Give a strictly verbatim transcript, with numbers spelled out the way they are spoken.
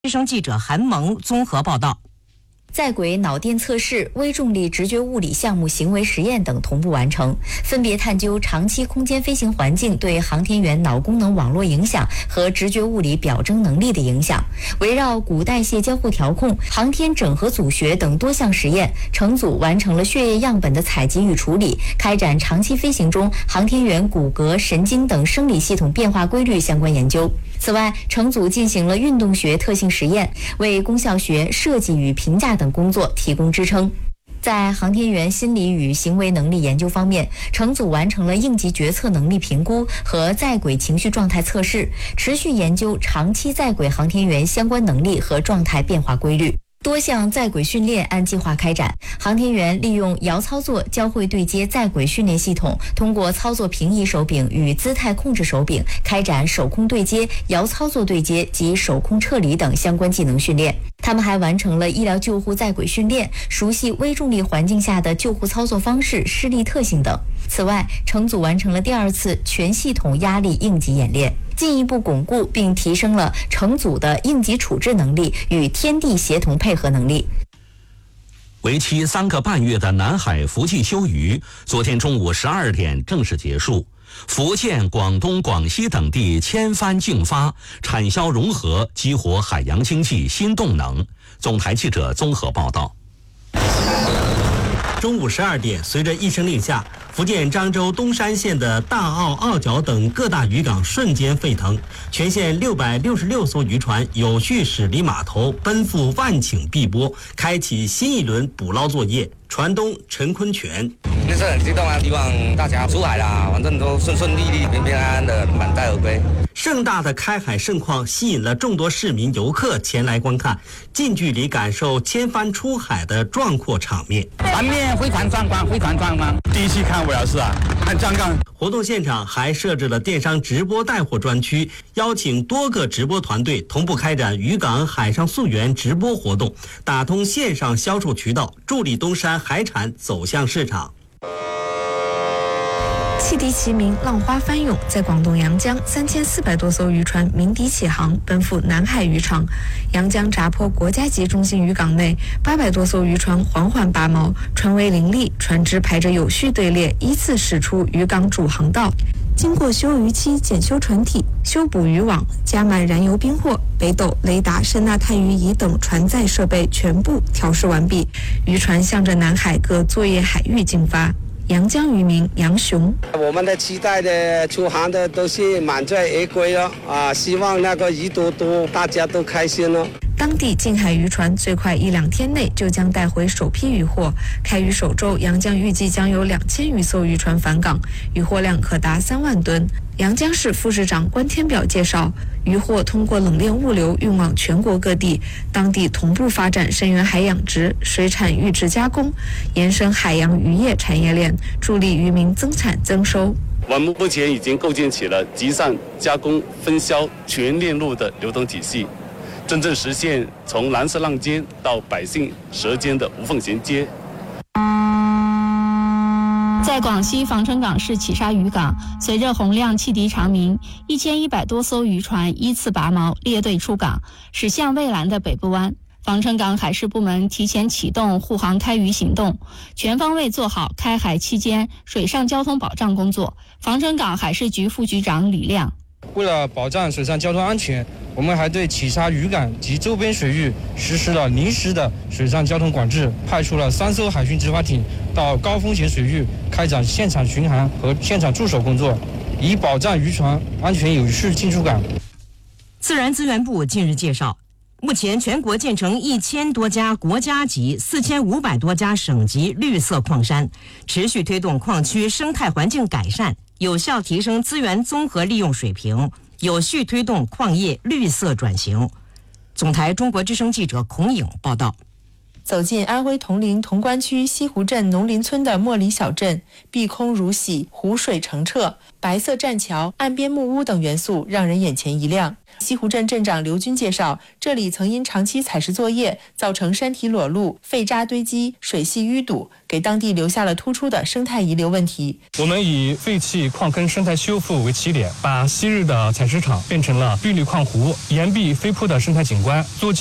之声记者韩萌综合报道。 在轨脑电测试、微重力直觉物理项目行为实验等同步完成，分别探究长期空间飞行环境对航天员脑功能网络影响和直觉物理表征能力的影响。围绕骨代谢交互调控、航天整合组学等多项实验，成组完成了血液样本的采集与处理，开展长期飞行中航天员骨骼、神经等生理系统变化规律相关研究。此外，成组进行了运动学特性实验，为功效学、设计与评价等工作提供支撑。在航天员心理与行为能力研究方面，成组完成了应急决策能力评估和在轨情绪状态测试，持续研究长期在轨航天员相关能力和状态变化规律。多项在轨训练按计划开展，航天员利用遥操作交会对接在轨训练系统，通过操作平移手柄与姿态控制手柄，开展手空对接、遥操作对接及手空撤离等相关技能训练。他们还完成了医疗救护在轨训练，熟悉微重力环境下的救护操作方式、施力特性等。此外，成组完成了第二次全系统压力应急演练，进一步巩固并提升了成组的应急处置能力与天地协同配合能力。 为期三个半月的南海福气休渔，昨天中午十二点正式结束。福建、广东、广西等地千帆竞发，产销融合，激活海洋经济新动能。总台记者综合报道。 中午十二点，随着一声令下，福建漳州东山县的大澳、澳角等各大渔港瞬间沸腾，全县六百六十六艘渔船有序驶离码头，奔赴万顷碧波，开启新一轮捕捞作业。船东陈坤全， 那是很激动啊！希望大家出海啦，反正都顺顺利利、平平安安的满载而归。 盛大的开海盛况吸引了众多市民游客前来观看，近距离感受千帆出海的壮阔场面。 船面非常壮观，非常壮观。第一期看我也是啊，看站岗。 活动现场还设置了电商直播带货专区，邀请多个直播团队同步开展渔港海上溯源直播活动，打通线上销售渠道，助力东山海产走向市场。 汽笛齐鸣，浪花翻涌，在广东阳江，三千四百多艘渔船鸣笛起航，奔赴南海渔场。阳江闸坡国家级中心渔港内，八百多艘渔船缓缓拔锚，船桅林立，船只排着有序队列，依次驶出渔港主航道。经过休渔期检修船体、修补渔网、加满燃油冰货、北斗、雷达、声呐探鱼仪等船载设备全部调试完毕，渔船向着南海各作业海域进发。阳江渔民杨雄， 我们的期待的出航的都是满载而归了啊！希望那个鱼多多，大家都开心了。 当地近海渔船最快一两天内就将带回首批渔获。开渔首周，阳江预计将有两千余艘渔船返港，渔获量可达三万吨。阳江市副市长关天表介绍，渔获通过冷链物流运往全国各地，当地同步发展深源海养殖、水产育殖加工，延伸海洋渔业产业链，助力渔民增产增收。 我们目前已经构建起了集散、加工、分销全链路的流通体系，真正实现从蓝色浪尖到百姓舌尖的无缝衔接。 在广西防城港市企沙渔港，随着洪亮汽笛长鸣，一千一百多艘渔船依次拔锚，列队出港，驶向蔚蓝的北部湾。防城港海事部门提前启动护航开渔行动，全方位做好开海期间水上交通保障工作。防城港海事局副局长李亮， 为了保障水上交通安全，我们还对企沙渔港及周边水域实施了临时的水上交通管制，派出了三艘海巡执法艇到高风险水域开展现场巡航和现场驻守工作，以保障渔船安全有序进出港。 自然资源部近日介绍，目前全国建成一千多家国家级、四千五百多家省级绿色矿山，持续推动矿区生态环境改善，有效提升资源综合利用水平，有序推动矿业绿色转型。总台中国之声记者孔颖报道。 走进安徽铜陵潼关区西湖镇农林村的莫里小镇，碧空如洗，湖水澄澈，白色栈桥、岸边木屋等元素让人眼前一亮。西湖镇镇长刘军介绍，这里曾因长期采石作业造成山体裸露、废渣堆积、水系淤堵，给当地留下了突出的生态遗留问题。 我们以废弃矿坑生态修复为起点，把昔日的采石场变成了碧绿矿湖、岩壁飞坡的生态景观，做